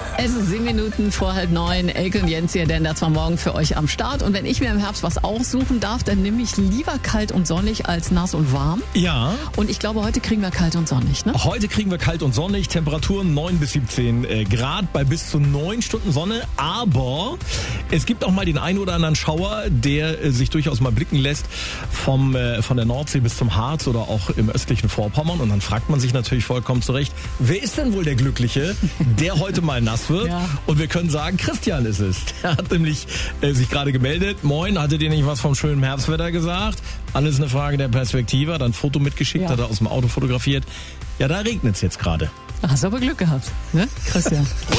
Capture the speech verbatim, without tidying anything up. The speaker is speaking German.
Es ist sieben Minuten vor halb neun. Elke und Jens hier, denn das war morgen für euch am Start. Und wenn ich mir im Herbst was aussuchen darf, dann nehme ich lieber kalt und sonnig als nass und warm. Ja. Und ich glaube, heute kriegen wir kalt und sonnig, ne? Heute kriegen wir kalt und sonnig, Temperaturen neun bis siebzehn äh, Grad bei bis zu neun Stunden Sonne. Aber es gibt auch mal den einen oder anderen Schauer, der äh, sich durchaus mal blicken lässt vom äh, von der Nordsee bis zum Harz oder auch im östlichen Vorpommern. Und dann fragt man sich natürlich vollkommen zurecht, wer ist denn wohl der Glückliche, der heute mal nass wird? Ja. Und wir können sagen, Christian ist es. Der hat nämlich äh, sich gerade gemeldet. Moin, hattet ihr nicht was vom schönen Herbstwetter gesagt? Alles eine Frage der Perspektive. Hat ein Foto mitgeschickt, Ja. hat er aus dem Auto fotografiert. Ja, da regnet es jetzt gerade. Hast aber Glück gehabt, ne, Christian?